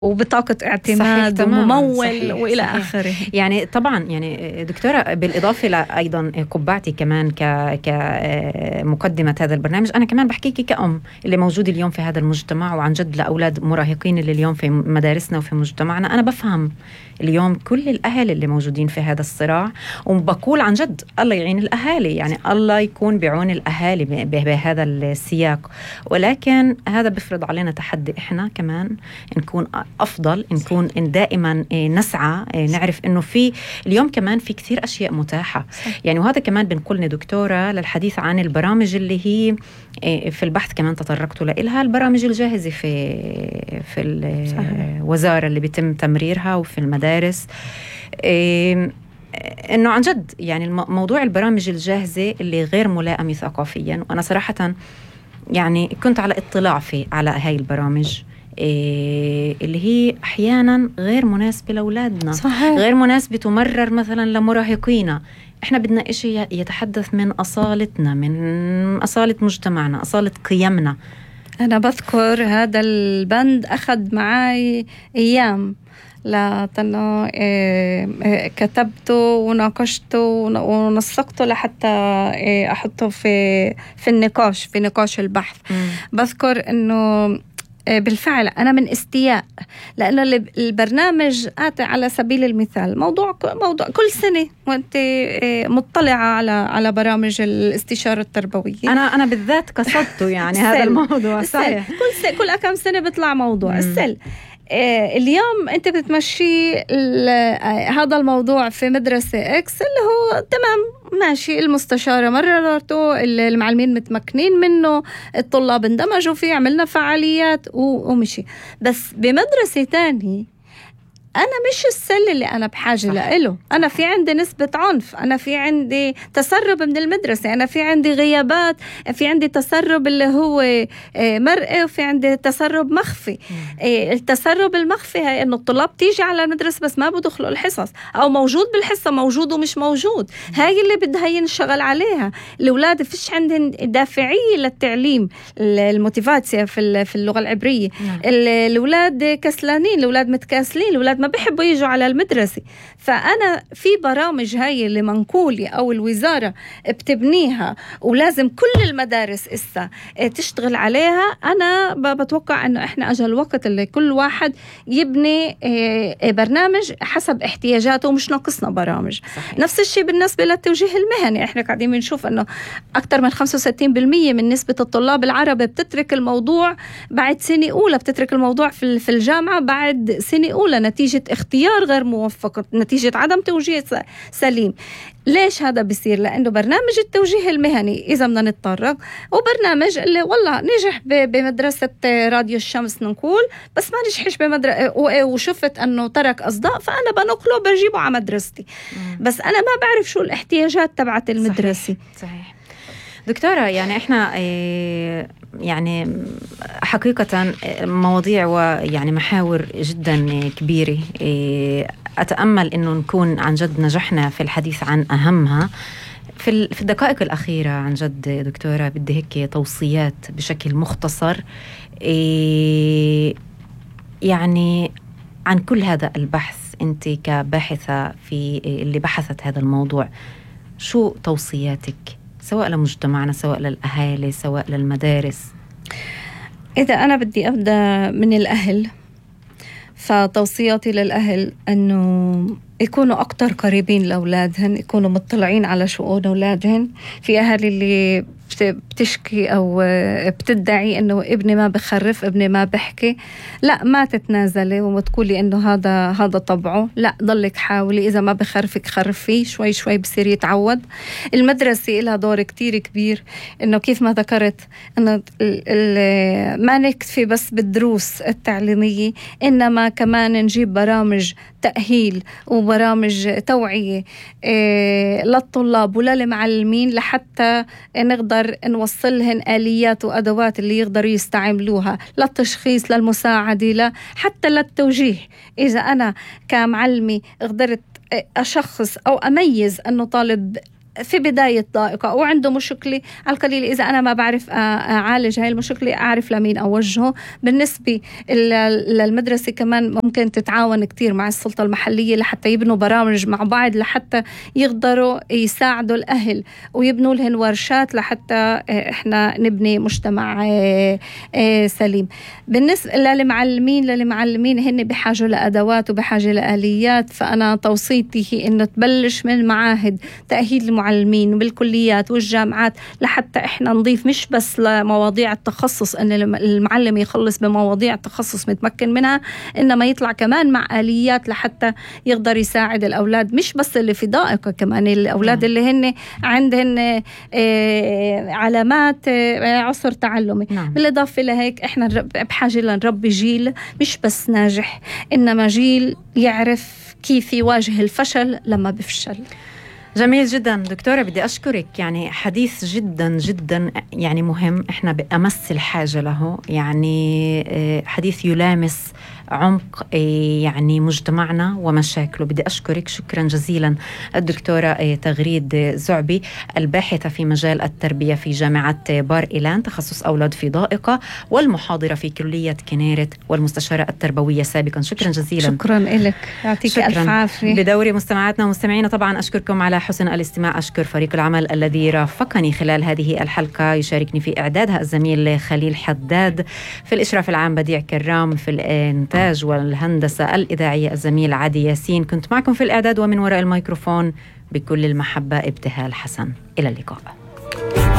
وبطاقة اعتماد وممول وإلى آخره. يعني طبعا يعني دكتورة، بالإضافة أيضا قبعتي كمان كمقدمة هذا البرنامج، أنا كمان بحكيكي كأم اللي موجودة اليوم في هذا المجتمع، وعن جد لأولاد مراهقين اللي اليوم في مدارسنا وفي مجتمعنا. أنا بفهم اليوم كل الأهل اللي موجودين في هذا الصراع، وبقول عن جد الله يعين الأهالي، يعني الله يكون بعون الأهالي بهذا السياق. ولكن هذا بفرض علينا تحدي إحنا كمان نكون أفضل، نكون دائما نسعى، نعرف إنه في اليوم كمان في كثير أشياء متاحة. يعني وهذا كمان بنقلني دكتورة للحديث عن البرامج اللي هي في البحث كمان تطرقت لها، البرامج الجاهزة في الوزارة اللي بيتم تمريرها وفي المدارس. إنه عن جد يعني موضوع البرامج الجاهزة اللي غير ملائمة ثقافيا، وأنا صراحة يعني كنت على اطلاع على هاي البرامج اللي هي أحيانا غير مناسبة لأولادنا، غير مناسبة تمرر مثلا لمراهقينا. إحنا بدنا إشي يتحدث من أصالتنا، من أصالة مجتمعنا، أصالة قيمنا. أنا بذكر هذا البند أخذ معي أيام لأنه كتبته وناقشته ونسقته لحتى أحطه في النقاش، في نقاش البحث. بذكر أنه بالفعل أنا من استياء، لأنه البرنامج آتي على سبيل المثال موضوع كل سنة وأنت مطلعة على برامج الاستشارة التربوية. أنا بالذات قصدته يعني هذا الموضوع صحيح. كل كم سنة بيطلع موضوع السل. اليوم أنت بتمشي هذا الموضوع في مدرسة إكس اللي هو تمام ماشي، المستشارة مررته، المعلمين متمكنين منه، الطلاب اندمجوا فيه، عملنا فعاليات ومشي. بس بمدرسة تاني أنا مش السل اللي أنا بحاجة له، أنا في عندي نسبة عنف، أنا في عندي تسرب من المدرسة، أنا في عندي غيابات، في عندي تسرب اللي هو مرئي، وفي عندي تسرب مخفي. التسرب المخفي هي إنه الطلاب تيجي على المدرسة بس ما بدخلوا الحصص، أو موجود بالحصة موجود ومش موجود. هاي اللي بدها ينشغل عليها. الأولاد فيش عندهم دافعية للتعليم، الموتيفاتيا في اللغة العبرية. الأولاد كسلانين، الأولاد متكاسلين، الأولاد ما بيحبوا يجوا على المدرسة. فأنا في برامج هاي اللي منقولة أو الوزارة بتبنيها ولازم كل المدارس إسا تشتغل عليها. أنا بتوقع أنه إحنا أجل الوقت اللي كل واحد يبني برنامج حسب احتياجاته، ومش ناقصنا برامج. صحيح. نفس الشيء بالنسبة للتوجيه المهني، إحنا قاعدين بنشوف أنه أكثر من 65% من نسبة الطلاب العرب بتترك الموضوع بعد سنة أولى، بتترك الموضوع في الجامعة بعد سنة أولى نتيجة اختيار غير موفق، نتيجة عدم توجيه سليم. ليش هذا بيصير؟ لأنه برنامج التوجيه المهني إذا بدنا نتطرق، وبرنامج اللي والله نجح بمدرسة راديو الشمس نقول، بس ما نجحش بمدرسة وشفت أنه ترك أصداء، فأنا بنقله بجيبه على مدرستي. بس أنا ما بعرف شو الاحتياجات تبعت المدرسة. صحيح. دكتورة، يعني إحنا يعني حقيقة مواضيع ويعني محاور جدا كبيرة، أتأمل إنه نكون عن جد نجحنا في الحديث عن أهمها. في الدقائق الأخيرة عن جد دكتورة بدي هيك توصيات بشكل مختصر يعني عن كل هذا البحث. أنت كباحثة في اللي بحثت هذا الموضوع، شو توصياتك سواء لمجتمعنا، سواء للأهالي، سواء للمدارس؟ إذا أنا بدي أبدأ من الأهل، فتوصياتي للأهل أنه يكونوا أكتر قريبين لأولادهم، يكونوا مطلعين على شؤون أولادهم. في أهل اللي بتشكي أو بتدعي أنه ابني ما بخرف، ابني ما بحكي. لا، ما تتنازلي وتقولي أنه هذا طبعه. لا، ضلك حاولي، إذا ما بخرفك خرفيه، شوي شوي بصير يتعود. المدرسة لها دور كتير كبير، أنه كيف ما ذكرت أنه ما نكتفي بس بالدروس التعليمية، إنما كمان نجيب برامج تأهيل وبرامج توعية للطلاب وللمعلمين، لحتى نقدر نوصلهن آليات وأدوات اللي يقدروا يستعملوها للتشخيص، للمساعدة، حتى للتوجيه. إذا أنا كمعلمي قدرت أشخص أو أميز أنه طالب في بداية ضائقة أو عنده مشكلة، على القليل إذا أنا ما بعرف أعالج هاي المشكلة أعرف لمين أوجهه. بالنسبة للمدرسة كمان ممكن تتعاون كتير مع السلطة المحلية لحتى يبنوا برامج مع بعض، لحتى يقدروا يساعدوا الأهل ويبنوا لهم ورشات لحتى إحنا نبني مجتمع سليم. بالنسبة للمعلمين هن بحاجة لأدوات وبحاجة لآليات، فأنا توصيتي هي إنه تبلش من معاهد تأهيل المعلمين بالكليات والجامعات، لحتى إحنا نضيف مش بس لمواضيع التخصص أن المعلم يخلص بمواضيع التخصص متمكن منها، إنما يطلع كمان مع آليات لحتى يقدر يساعد الأولاد، مش بس اللي في ضائقة، كمان الأولاد اللي هن عندهن علامات عسر تعلمي. بالإضافة لهيك إحنا بحاجة لنربي جيل مش بس ناجح، إنما جيل يعرف كيف يواجه الفشل لما بفشل. جميل جدا دكتورة، بدي أشكرك، يعني حديث جدا جدا يعني مهم، إحنا بأمس الحاجة له، يعني حديث يلامس عمق يعني مجتمعنا ومشاكله. بدي أشكرك شكرا جزيلا الدكتورة تغريد زعبي، الباحثة في مجال التربية في جامعة بار إيلان تخصص أولاد في ضائقة، والمحاضرة في كلية كنيرت، والمستشارة التربوية سابقا. شكرا جزيلا. شكرا لك، يعطيك ألف عافية. بدوري مستمعاتنا ومستمعينا طبعا أشكركم على حسن الاستماع. أشكر فريق العمل الذي رافقني خلال هذه الحلقة، يشاركني في إعدادها الزميل خليل حداد، في الإشراف العام بديع كرام، في الإنتاج والهندسة الإذاعية الزميل عادي ياسين. كنت معكم في الإعداد ومن وراء الميكروفون بكل المحبة ابتهال حسن. إلى اللقاء.